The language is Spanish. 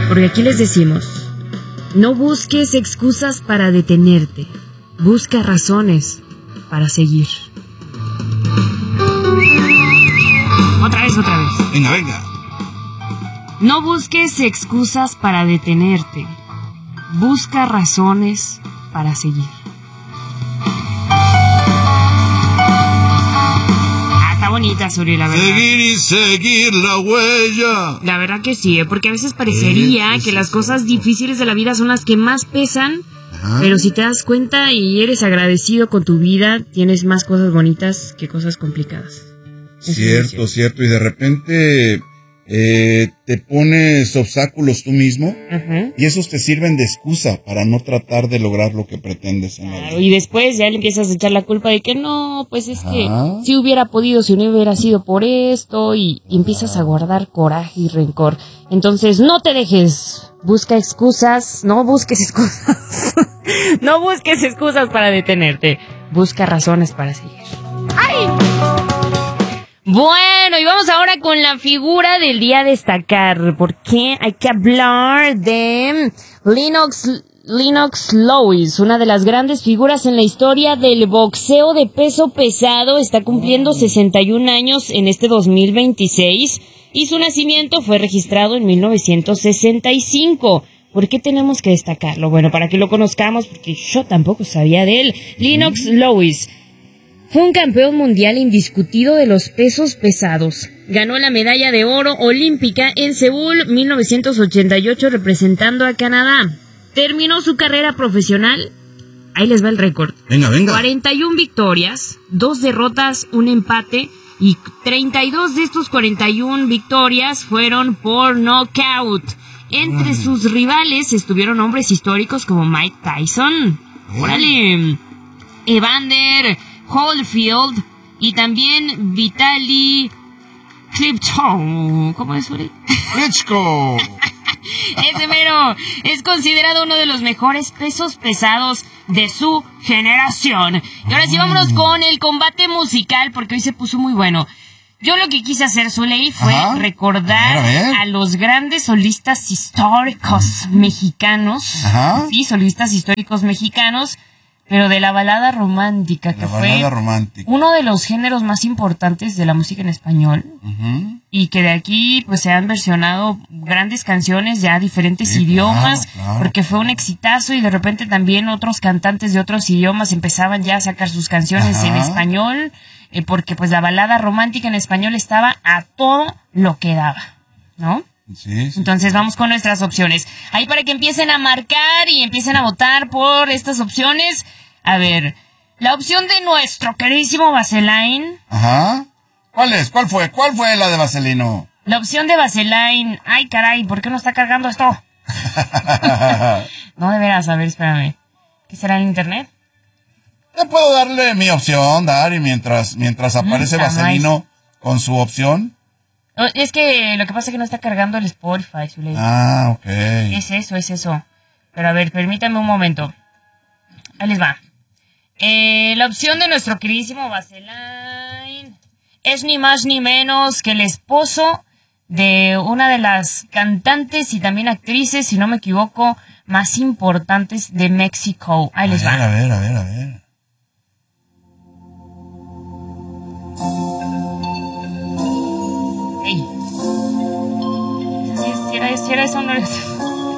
Porque aquí les decimos, no busques excusas para detenerte, busca razones para seguir. Otra vez. Venga. No busques excusas para detenerte, busca razones para seguir. Está bonita, Suri, la verdad. Seguir y seguir la huella. La verdad que sí, porque a veces parecería que las cosas difíciles de la vida son las que más pesan. Ajá. Pero si te das cuenta y eres agradecido con tu vida, tienes más cosas bonitas que cosas complicadas. Cierto. Y de repente te pones obstáculos tú mismo. Ajá. Y esos te sirven de excusa para no tratar de lograr lo que pretendes en la vida. Y después ya le empiezas a echar la culpa de que no, pues es que si hubiera podido, si no hubiera sido por esto, y empiezas a guardar coraje y rencor. Entonces no te dejes, busca excusas, no busques excusas. No busques excusas para detenerte, busca razones para seguir. ¡Ay! Bueno, y vamos ahora con la figura del día a destacar, porque hay que hablar de Lennox Lewis, una de las grandes figuras en la historia del boxeo de peso pesado. Está cumpliendo 61 años en este 2026 y su nacimiento fue registrado en 1965. ¿Por qué tenemos que destacarlo? Bueno, para que lo conozcamos, porque yo tampoco sabía de él. Lennox Lewis fue un campeón mundial indiscutido de los pesos pesados. Ganó la medalla de oro olímpica en Seúl 1988 representando a Canadá. Terminó su carrera profesional, ahí les va el récord. Venga. 41 victorias, 2 derrotas, 1 empate, y 32 de estos 41 victorias fueron por knockout. Entre sus rivales estuvieron hombres históricos como Mike Tyson, Evander Holyfield y también Vitaly Klitschko. ¿Cómo es, Uri? Klitschko. Ese mero es considerado uno de los mejores pesos pesados de su generación. Y ahora sí, vámonos con el combate musical, porque hoy se puso muy bueno. Yo lo que quise hacer, Zuley, fue recordar a los grandes solistas históricos mexicanos. Sí, solistas históricos mexicanos, pero de la balada romántica, que fue uno de los géneros más importantes de la música en español. Y que de aquí pues se han versionado grandes canciones ya diferentes idiomas, porque fue un exitazo, y de repente también otros cantantes de otros idiomas empezaban ya a sacar sus canciones en español, porque pues la balada romántica en español estaba a todo lo que daba, ¿no? Sí. Entonces vamos con nuestras opciones. Ahí para que empiecen a marcar y empiecen a votar por estas opciones. A ver, la opción de nuestro queridísimo Vaseline. ¿Cuál es? ¿Cuál fue la de Vaselino? La opción de Vaseline. Ay, caray, ¿por qué no está cargando esto? No, de veras, a ver, espérame. ¿Qué será en internet? Te puedo darle mi opción, Dari, mientras aparece Vaselino con su opción. Es que lo que pasa es que no está cargando el Spotify. Ok. Es eso. Pero a ver, permítame un momento. Ahí les va. La opción de nuestro queridísimo Vaseline es ni más ni menos que el esposo de una de las cantantes y también actrices, si no me equivoco, más importantes de México. Ahí les va. A ver. Ey. Si era eso, no era eso.